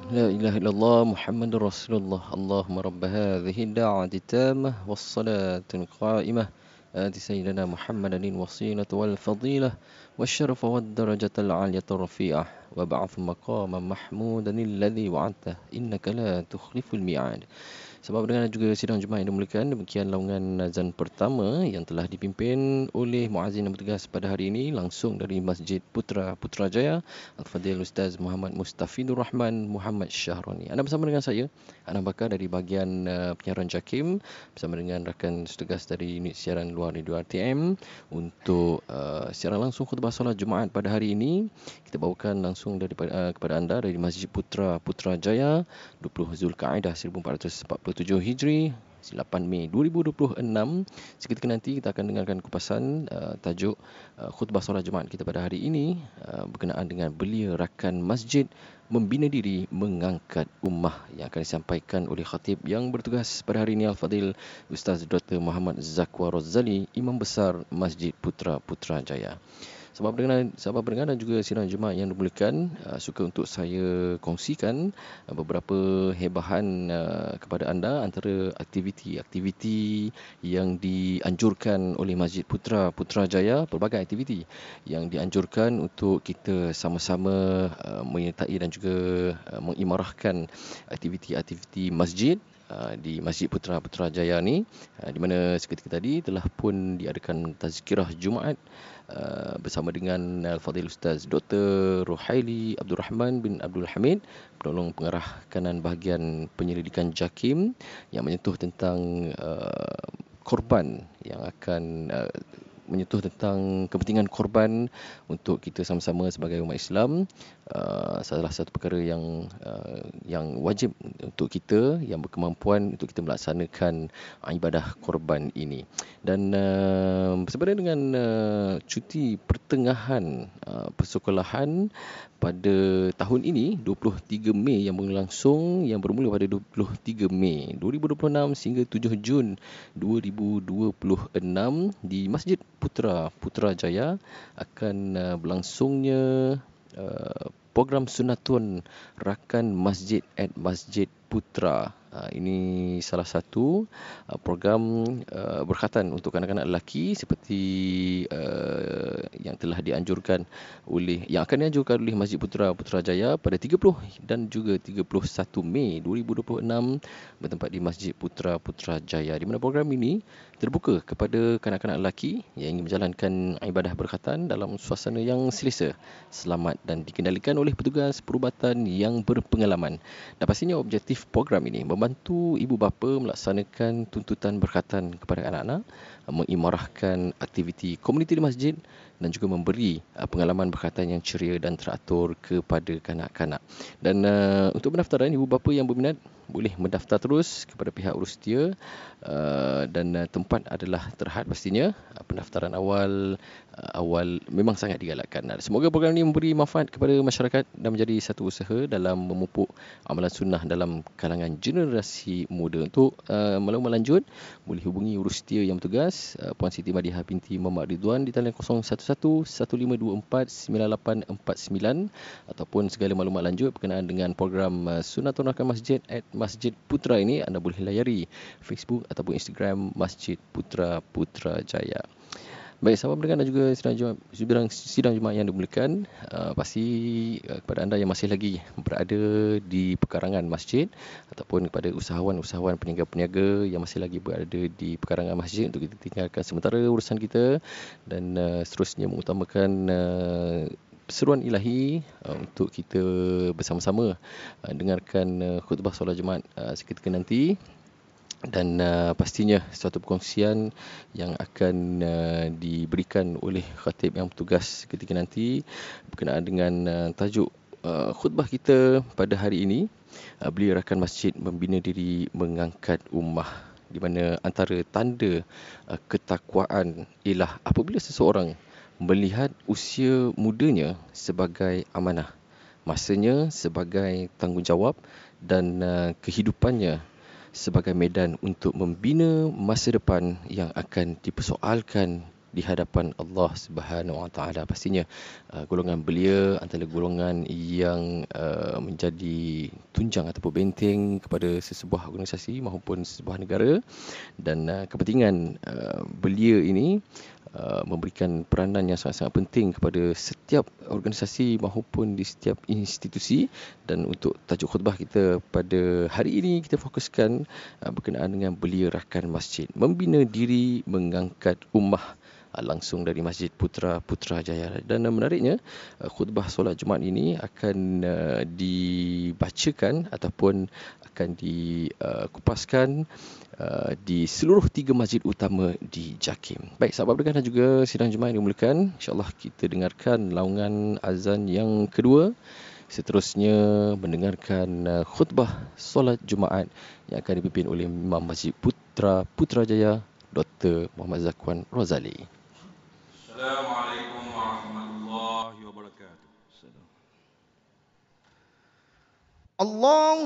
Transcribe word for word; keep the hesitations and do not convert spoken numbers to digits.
لا إله إلا الله محمد رسول الله اللهم رب هذه الدعوة التامة والصلاة القائمة آت سيدنا محمد الوسيلة والفضيلة والشرف والدرجة العالية الرفيعة وابعث مقاما محمودا الذي وعدته إنك لا تخلف الميعاد. Sebab dengan juga sidang Jumaat yang dimuliakan, demikian laungan azan pertama yang telah dipimpin oleh muazzin yang bertugas pada hari ini langsung dari Masjid Putra Putrajaya, Al-Fadhil Ustaz Muhammad Mustafidur Rahman Muhammad Syahroni. Anda bersama dengan saya, Anam Bakar dari bahagian uh, penyiaran JAKIM bersama dengan rakan setugas dari unit siaran luar Radio R T M untuk uh, siaran langsung khutbah solat Jumaat pada hari ini. Kita bawakan langsung daripada, uh, kepada anda dari Masjid Putra Putrajaya, dua puluh Zulkaidah seribu empat ratus empat puluh tujuh Hijri, lapan Mei dua ribu dua puluh enam. Seketika nanti kita akan dengarkan kupasan uh, tajuk uh, khutbah solat Jumaat kita pada hari ini uh, berkenaan dengan belia rakan masjid membina diri mengangkat ummah yang akan disampaikan oleh khatib yang bertugas pada hari ini Al-Fadhil Ustaz Doktor Muhammad Zakwa Rozali, Imam Besar Masjid Putra Putrajaya. Sebab berkenaan, sahabat pendengar dan juga sidang Jumaat yang dimuliakan, uh, suka untuk saya kongsikan uh, beberapa hebahan uh, kepada anda antara aktiviti-aktiviti yang dianjurkan oleh Masjid Putra Putrajaya, pelbagai aktiviti yang dianjurkan untuk kita sama-sama uh, menyertai dan juga uh, mengimarahkan aktiviti-aktiviti masjid uh, di Masjid Putra Putrajaya ni, uh, di mana seketika tadi telah pun diadakan tazkirah Jumaat Uh, bersama dengan Al-Fadhil Ustaz Doktor Ruhaili Abdul Rahman bin Abdul Hamid, penolong pengarah kanan bahagian penyelidikan JAKIM, yang menyentuh tentang uh, korban yang akan uh, menyentuh tentang kepentingan korban untuk kita sama-sama sebagai umat Islam. Uh, salah satu perkara yang uh, yang wajib untuk kita yang berkemampuan untuk kita melaksanakan ibadah korban ini. Dan uh, bersama dengan uh, cuti pertengahan uh, persekolahan pada tahun ini dua puluh tiga Mei yang berlangsung, yang bermula pada dua puluh tiga Mei dua ribu dua puluh enam sehingga tujuh Jun dua ribu dua puluh enam di Masjid Putra Putrajaya akan uh, berlangsungnya uh, program sunatun rakan masjid at Masjid Putra. Uh, ini salah satu uh, program uh, berkhatan untuk kanak-kanak lelaki seperti uh, yang telah dianjurkan oleh yang akan dianjurkan oleh Masjid Putra Putrajaya pada tiga puluh dan juga tiga puluh satu Mei dua ribu dua puluh enam bertempat di Masjid Putra Putrajaya, di mana program ini terbuka kepada kanak-kanak lelaki yang ingin menjalankan ibadah berkhatan dalam suasana yang selesa, selamat dan dikendalikan oleh petugas perubatan yang berpengalaman. Dan pastinya objektif program ini membantu ibu bapa melaksanakan tuntutan berkhatan kepada anak-anak, mengimarahkan aktiviti komuniti di masjid dan juga memberi uh, pengalaman berkhatan yang ceria dan teratur kepada kanak-kanak. Dan uh, untuk pendaftaran, ibu bapa yang berminat boleh mendaftar terus kepada pihak urus setia, uh, dan uh, tempat adalah terhad pastinya. Uh, pendaftaran awal uh, awal memang sangat digalakkan. Uh, semoga program ini memberi manfaat kepada masyarakat dan menjadi satu usaha dalam memupuk amalan sunnah dalam kalangan generasi muda. Untuk uh, maklumat lanjut boleh hubungi urus setia yang bertugas, uh, Puan Siti Madiha binti Muhammad Ridwan di talian kosong satu satu satu lima dua empat sembilan lapan empat sembilan, ataupun segala maklumat lanjut berkenaan dengan program uh, Sunatun Rakan Masjid at Masjid Putra ini, anda boleh layari Facebook ataupun Instagram Masjid Putra Putrajaya. Baik, sahabat pendengar dan juga sidang Jumaat, sidang, sidang Jumaat yang dimuliakan, uh, pasti uh, kepada anda yang masih lagi berada di pekarangan masjid ataupun kepada usahawan-usahawan peniaga-peniaga yang masih lagi berada di pekarangan masjid, untuk kita tinggalkan sementara urusan kita dan uh, seterusnya mengutamakan uh, seruan ilahi uh, untuk kita bersama-sama uh, dengarkan uh, khutbah solat Jumaat uh, seketika nanti. Dan uh, pastinya satu perkongsian yang akan uh, diberikan oleh khatib yang bertugas ketika nanti berkenaan dengan uh, tajuk uh, khutbah kita pada hari ini, uh, belia rakan masjid membina diri mengangkat ummah, di mana antara tanda uh, ketakwaan ialah apabila seseorang melihat usia mudanya sebagai amanah, masanya sebagai tanggungjawab dan uh, kehidupannya sebagai medan untuk membina masa depan yang akan dipersoalkan di hadapan Allah Subhanahu Wa Taala. Pastinya uh, golongan belia antara golongan yang uh, menjadi tunjang ataupun benteng kepada sesebuah organisasi maupun sesebuah negara, dan uh, kepentingan uh, belia ini uh, memberikan peranan yang sangat-sangat penting kepada setiap organisasi maupun di setiap institusi. Dan untuk tajuk khutbah kita pada hari ini, kita fokuskan uh, berkenaan dengan belia rakan masjid, membina diri mengangkat ummah, langsung dari Masjid Putra Putrajaya. Dan uh, menariknya, uh, khutbah solat Jumaat ini akan uh, dibacakan ataupun akan dikupaskan uh, di seluruh tiga masjid utama di JAKIM. Baik, sahabat berkah dan juga sidang Jumaat yang dimuliakan, insyaAllah kita dengarkan laungan azan yang kedua. Seterusnya mendengarkan uh, khutbah solat Jumaat yang akan dipimpin oleh Imam Masjid Putra Putrajaya, Doktor Muhammad Zakwan Rozali. Assalamualaikum warahmatullahi wabarakatuh. Allah